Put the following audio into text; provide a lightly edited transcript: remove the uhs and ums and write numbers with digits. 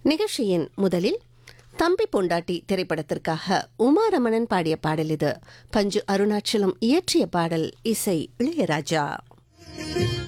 நிகழ்ச்சியின் முதலில் தம்பி பொண்டாட்டி திரைப்படத்திற்காக உமா ரமணன் பாடிய பாடல் இது. பஞ்சு அருணாச்சலம் இயற்றிய பாடல், இசை இளையராஜா.